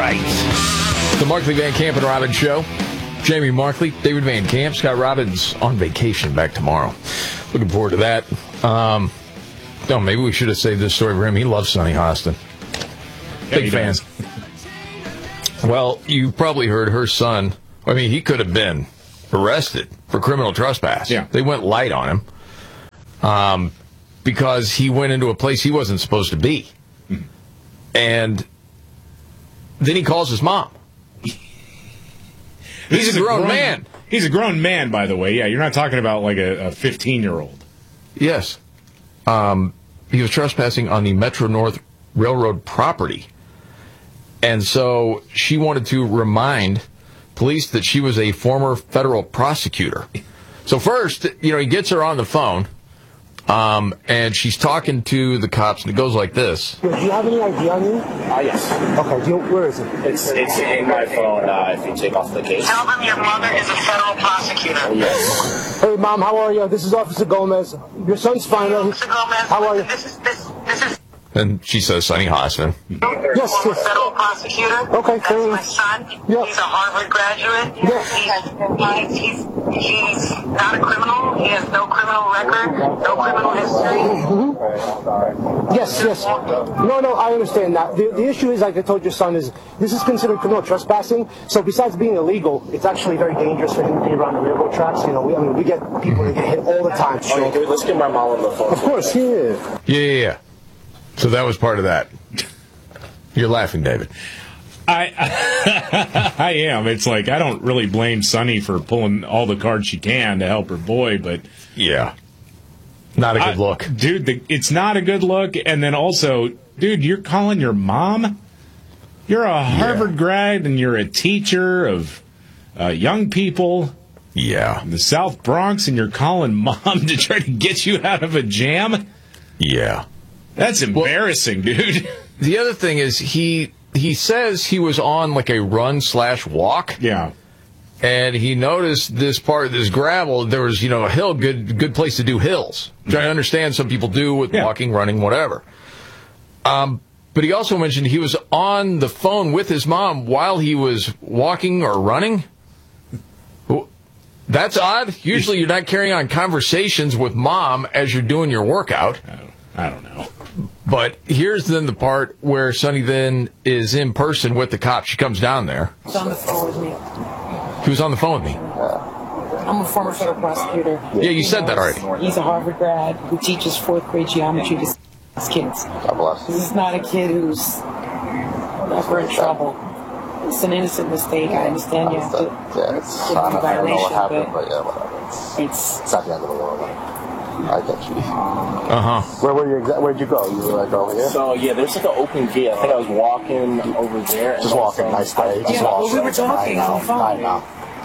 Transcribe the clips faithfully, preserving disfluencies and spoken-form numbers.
right. The Markley, Van Camp, and Robbins Show. Jamie Markley, David Van Camp, Scott Robbins on vacation back tomorrow. Looking forward to that. Um, oh, maybe we should have saved this story for him. He loves Sonny Hostin. Yeah, Big fan. Well, you probably heard her son. I mean, he could have been arrested for criminal trespass. Yeah. They went light on him um, because he went into a place he wasn't supposed to be. Mm-hmm. And then he calls his mom. He's a grown, a grown man. He's a grown man, by the way. Yeah, you're not talking about like a fifteen-year-old. Yes. Um, he was trespassing on the Metro North Railroad property. And so she wanted to remind police that she was a former federal prosecutor. So first, you know, he gets her on the phone, um, and she's talking to the cops, and it goes like this. Do you have any I D on you? Uh, yes. Okay, do you, where is it? It's it's in my phone uh, if you take off the case. Tell them your mother is a federal prosecutor. Yes. Hey, Mom, how are you? This is Officer Gomez. Your son's fine. Officer Gomez, how are you? This is, this, this is... And she says, Sonny Hostin. Yes, former yes. federal prosecutor. Okay, That's fair my enough. son. Yeah. He's a Harvard graduate. Yeah. He has, he's, he's, he's not a criminal. He has no criminal record, no criminal history. Mm-hmm. Yes, yes. No, no, I understand that. The, the issue is, like I told your son, is this is considered criminal trespassing. So besides being illegal, it's actually very dangerous for him to be around the railroad tracks. You know, we, I mean, we get people that get hit all the time. Oh, you do? Let's get my mom on the phone. Of course, yeah. Yeah, yeah, yeah. So that was part of that. You're laughing, David. I, I I am. It's like I don't really blame Sonny for pulling all the cards she can to help her boy, but yeah, not a good I, look, dude. The, it's not a good look. And then also, dude, you're calling your mom. You're a Harvard yeah. grad, and you're a teacher of uh, young people. Yeah, in the South Bronx, and you're calling mom to try to get you out of a jam. Yeah. That's embarrassing, well, dude. The other thing is he he says he was on like a run slash walk. Yeah. And he noticed this part of this gravel, there was, you know, a hill, good good place to do hills. Which I understand some people do with yeah. walking, running, whatever. Um, but he also mentioned he was on the phone with his mom while he was walking or running. That's odd. Usually you're not carrying on conversations with mom as you're doing your workout. I don't, I don't know. But here's then the part where Sonny then is in person with the cop. She comes down there. He's on the phone with me. He was on the phone with me. I'm a former federal prosecutor. Yeah, you said that already. He's a Harvard grad who teaches fourth grade geometry to his kids. God bless. This is not a kid who's never in trouble. It's an innocent mistake. I understand you have to yeah, it's, give I, him a don't, I don't know what violation, happened, but, but yeah, whatever. It's, it's, it's not the end of the world. I get you. Uh huh. Where were you? Exa- where'd you go? You were like over here. So yeah, there's like an open gate. I think I was walking over there. Just walking, nice day. Just yeah, walking. well, we were talking on the phone. I know.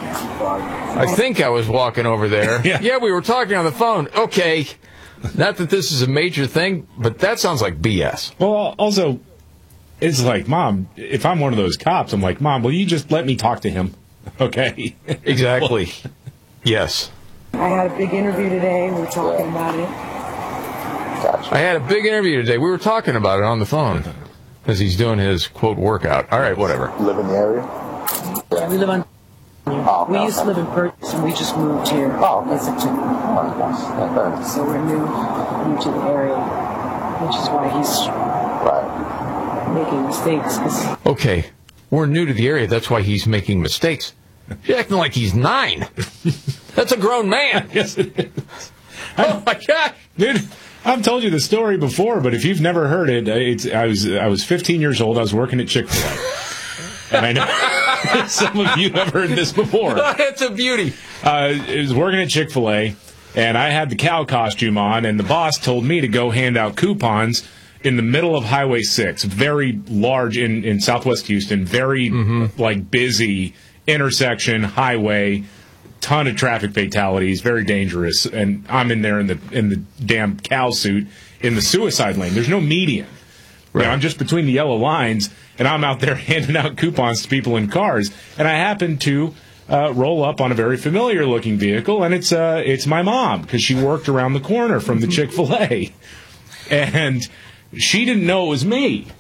I think I was walking over there. yeah. yeah, we were talking on the phone. Okay. Not that this is a major thing, but that sounds like B S. Well, also, it's like, Mom, if I'm one of those cops, I'm like, Mom, will you just let me talk to him? Okay. Exactly. Yes. I had a big interview today. We were talking about it. Gotcha. I had a big interview today. We were talking about it on the phone as he's doing his, quote, workout. All right, whatever. You live in the area? Yeah, we live on... Oh, we okay. used to live in Purchase, and we just moved here Oh, okay. in September. Oh, nice. Yeah, very nice. So we're new, new to the area, which is why he's Right. making mistakes. 'Cause Okay, we're new to the area. That's why he's making mistakes. You're acting like he's nine. That's a grown man. Yes, it is. Oh, my gosh. Dude, I've told you the story before, but if you've never heard it, it's, I was I was fifteen years old. I was working at Chick-fil-A. And I know some of you have heard this before. It's a beauty. Uh, I was working at Chick-fil-A, and I had the cow costume on, and the boss told me to go hand out coupons in the middle of Highway six, very large in, in Southwest Houston, very, mm-hmm. like, busy intersection, highway, ton of traffic fatalities, very dangerous. And I'm in there in the in the damn cow suit in the suicide lane. There's no median. Right. You know, I'm just between the yellow lines, and I'm out there handing out coupons to people in cars. And I happen to uh, roll up on a very familiar-looking vehicle, and it's uh, it's my mom, because she worked around the corner from the Chick-fil-A. And she didn't know it was me.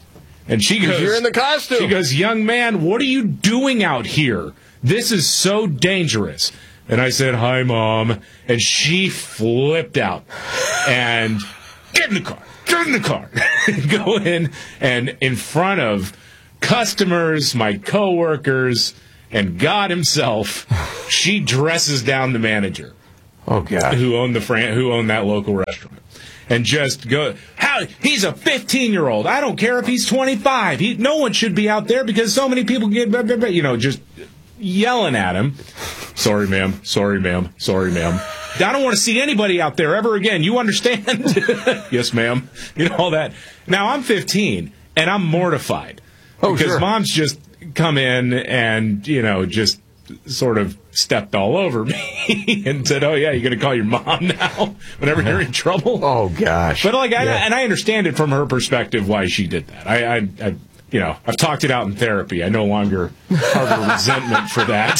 And she goes, "You're in the costume." She goes, "Young man, what are you doing out here? This is so dangerous." And I said, "Hi, Mom." And she flipped out and get in the car, get in the car, go in, and in front of customers, my coworkers, and God himself, she dresses down the manager. Oh God! Who owned the fran- who owned that local restaurant, and just go, "How he's a fifteen-year-old. I don't care if he's twenty-five. He, no one should be out there because so many people get, blah, blah, blah," you know, just yelling at him. "Sorry, ma'am. Sorry, ma'am. Sorry, ma'am. I don't want to see anybody out there ever again. You understand?" "Yes, ma'am." You know, all that. Now, I'm fifteen, and I'm mortified. Oh, because sure. Mom's just come in and, you know, just sort of stepped all over me and said, "Oh, yeah, you're going to call your mom now whenever you're in trouble?" Oh, gosh. But, like, I, Yeah. and I understand it from her perspective why she did that. I, I, I you know, I've talked it out in therapy. I no longer harbor resentment for that.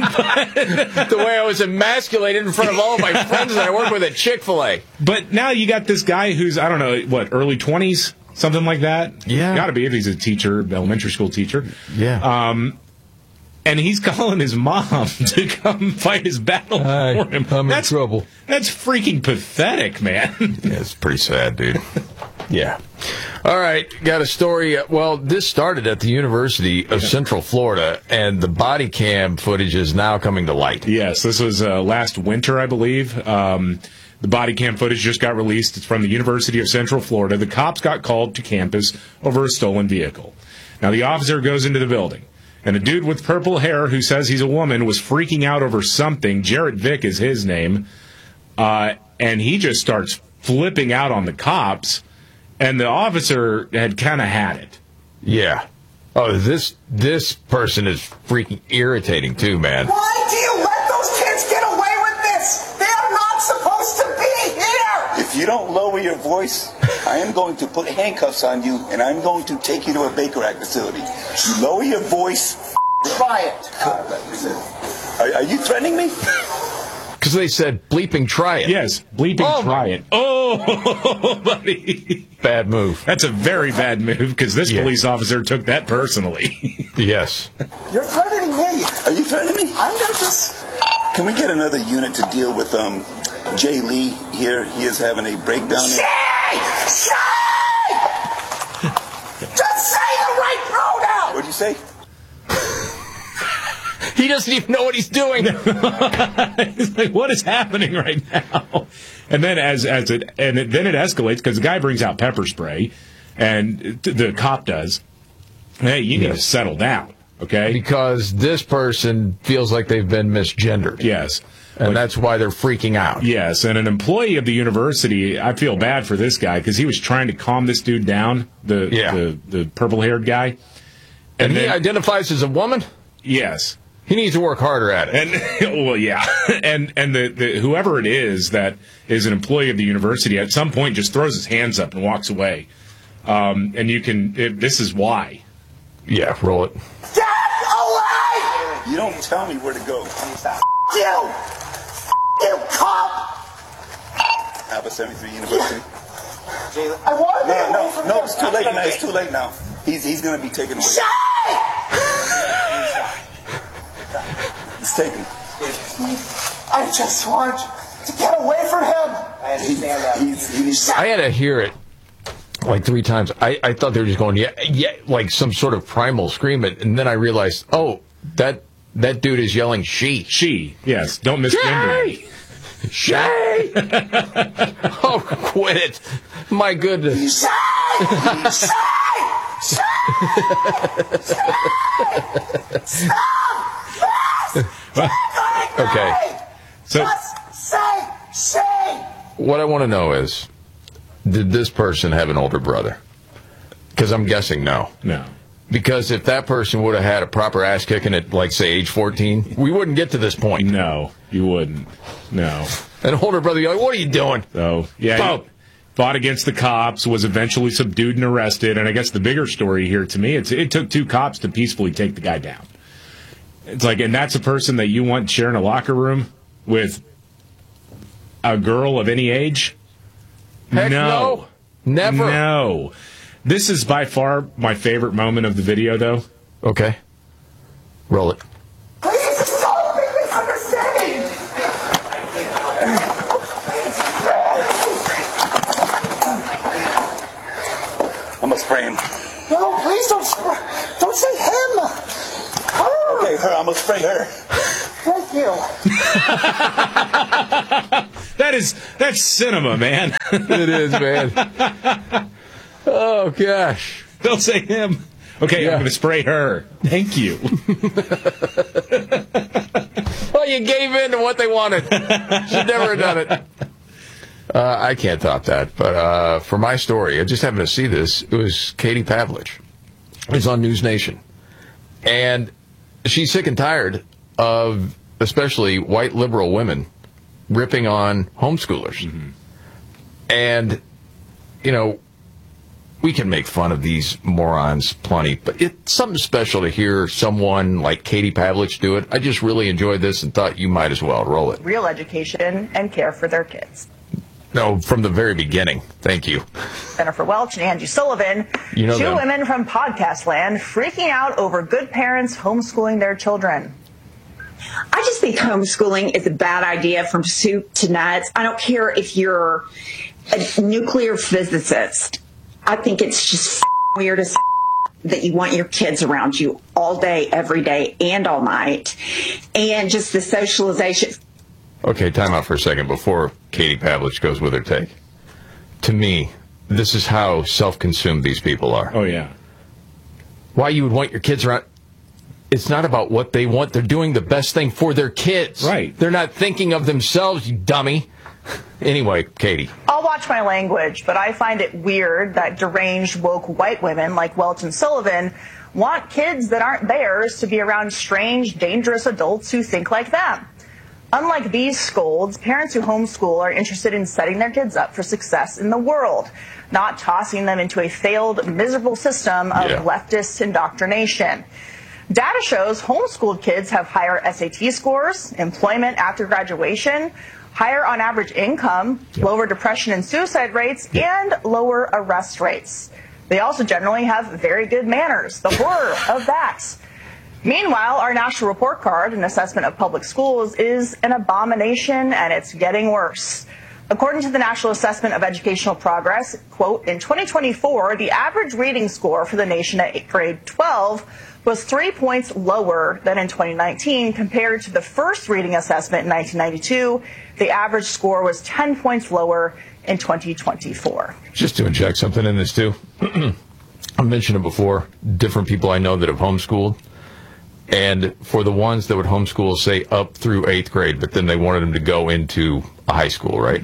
The way I was emasculated in front of all of my friends that I work with at Chick-fil-A. But now you got this guy who's, I don't know, what, early twenties? Something like that? Yeah. Got to be if he's a teacher, elementary school teacher. Yeah. Um, and he's calling his mom to come fight his battle Hi, for him. I'm that's, in trouble. That's freaking pathetic, man. Yeah, it's pretty sad, dude. Yeah. All right, got a story. Well, this started at the University of Central Florida, and the body cam footage is now coming to light. Yes, this was uh, last winter, I believe. Um, the body cam footage just got released. It's from the University of Central Florida. The cops got called to campus over a stolen vehicle. Now, the officer goes into the building, and a dude with purple hair who says he's a woman was freaking out over something. Jarrett Vick is his name. Uh, and he just starts flipping out on the cops. And the officer had kind of had it. Yeah. Oh, this this person is freaking irritating too, man. Why do you let those kids get away with this? They are not supposed to be here! If you don't lower your voice, I am going to put handcuffs on you, and I'm going to take you to a Baker Act facility. You lower your voice. Try it. Are, are you threatening me? Because they said bleeping try it. Yes, bleeping Oh, try it. Oh, buddy. Bad move. That's a very bad move because this Yeah. police officer took that personally. Yes. You're threatening me. Are you threatening me? I'm going to just... Can we get another unit to deal with um, Jay Lee here? He is having a breakdown. Shay! Shay! Just say the right pronoun! What'd you say? He doesn't even know what he's doing. He's like, what is happening right now? And then as as it and it, then it escalates because the guy brings out pepper spray, and t- the cop does. Hey, you need Yes. to settle down, okay? Because this person feels like they've been misgendered. Yes. And that's why they're freaking out. Yes, and an employee of the university, I feel bad for this guy because he was trying to calm this dude down, the Yeah. the, the purple-haired guy. And, he then- identifies as a woman? Yes. He needs to work harder at it. And well, yeah, and and the, the whoever it is that is an employee of the university at some point just throws his hands up and walks away. Um, and you can. It, this is why. Yeah, roll it. Get away! You don't tell me where to go. F- you! F- you cop! Alpha seventy-three University. I want to be No, away from no, no, him. it's too late now. It's too late now. He's he's going to be taken away. Shay! He's taken. I just want to get away from him. I understand that. He's, he needs I had to hear it like three times. I, I thought they were just going, yeah, yeah, like some sort of primal scream. And then I realized, oh, that that dude is yelling she. She, yes, don't misgender me. Shay! Oh, quit it. My goodness. Shay! Shay! Shay! Shay! Stop this! Okay. So Just say Shay! What I want to know is, did this person have an older brother? Because I'm guessing no. no, Because if that person would have had a proper ass kicking at, like, say, age fourteen, we wouldn't get to this point. no, you wouldn't. No. An older brother, you're like, what are you doing? So yeah, Oh. he fought against the cops, was eventually subdued and arrested. And I guess the bigger story here to me, it's it took two cops to peacefully take the guy down. It's like, and that's a person that you want sharing a locker room with a girl of any age? Heck no. Never. No. This is by far my favorite moment of the video, though. Okay. Roll it. Please, it's so big misunderstanding. I'm gonna spray him. No, please don't, don't say him. Her. Okay, her. I'm gonna spray her. Thank you. That is that's cinema, man. It is, man. Oh gosh. Don't say him. Okay, Yeah. I'm going to spray her. Thank you. Well, you gave in to what they wanted. Should never have done it. Uh, I can't top that. But uh, for my story, I just happened to see this. It was Katie Pavlich. It's on News Nation. And she's sick and tired of especially white liberal women ripping on homeschoolers. Mm-hmm. And, you know, we can make fun of these morons plenty, but it's something special to hear someone like Katie Pavlich do it. I just really enjoyed this and thought you might as well roll it. Real education and care for their kids. No, from the very beginning. Thank you. Jennifer Welch and Angie Sullivan, You know two them. women from podcast land, freaking out over good parents homeschooling their children. I just think homeschooling is a bad idea from soup to nuts. I don't care if you're a nuclear physicist. I think it's just weird as that you want your kids around you all day, every day, and all night. And just the socialization. Okay, time out for a second before Katie Pavlich goes with her take. To me, this is how self-consumed these people are. Oh, yeah. Why you would want your kids around... It's not about what they want. They're doing the best thing for their kids. Right. They're not thinking of themselves, you dummy. Anyway, Katie. I'll watch my language, but I find it weird that deranged woke white women like Welch and Sullivan want kids that aren't theirs to be around strange, dangerous adults who think like them. Unlike these scolds, parents who homeschool are interested in setting their kids up for success in the world, not tossing them into a failed, miserable system of Yeah. leftist indoctrination. Data shows homeschooled kids have higher S A T scores, employment after graduation, higher on average income, lower depression and suicide rates, and lower arrest rates. They also generally have very good manners. The horror of that. Meanwhile, our national report card, an assessment of public schools, is an abomination, and it's getting worse. According to the National Assessment of Educational Progress, quote, in twenty twenty-four, the average reading score for the nation at grade twelve was three points lower than in twenty nineteen. Compared to the first reading assessment in nineteen ninety-two, the average score was ten points lower in twenty twenty-four. Just to inject something in this, too. I mentioned it before. Different people I know that have homeschooled. And for the ones that would homeschool, say, up through eighth grade, but then they wanted them to go into a high school, right?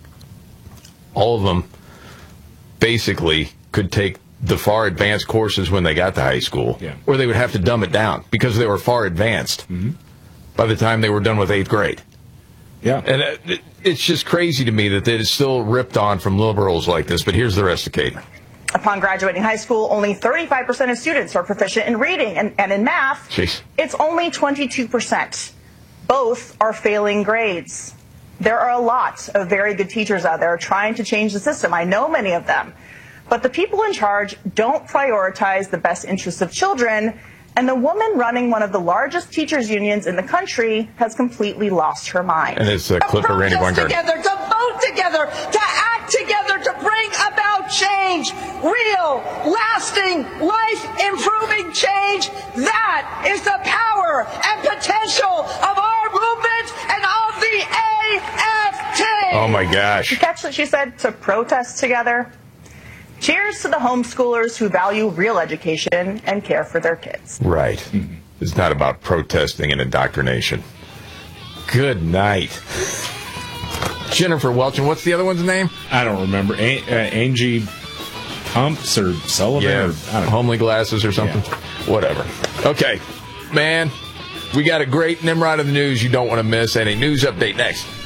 All of them basically could take the far advanced courses when they got to high school, Yeah. or they would have to dumb it down because they were far advanced Mm-hmm. by the time they were done with eighth grade. Yeah. And it, it, it's just crazy to me that it's still ripped on from liberals like this, but here's the rest of Katie. Upon graduating high school, only thirty-five percent of students are proficient in reading, and, and in math, Jeez. it's only twenty-two percent. Both are failing grades. There are a lot of very good teachers out there trying to change the system. I know many of them. But the people in charge don't prioritize the best interests of children, and the woman running one of the largest teachers' unions in the country has completely lost her mind. And it's a clip of Randy Protest Weingarten. together, to vote together, to act together, to bring about change, real, lasting, life-improving change. That is the power and potential of our movement and of the A F T. Oh, my gosh. You catch that she said to protest together? Cheers to the homeschoolers who value real education and care for their kids. Right. Mm-hmm. It's not about protesting and indoctrination. Good night. Jennifer Welch, and what's the other one's name? I don't remember. A- uh, Angie Pumps or Sullivan? Yeah, Or, I don't know. homely glasses or something. Yeah. Whatever. Okay, man, we got a great Nimrod of the news you don't want to miss, and a news update next.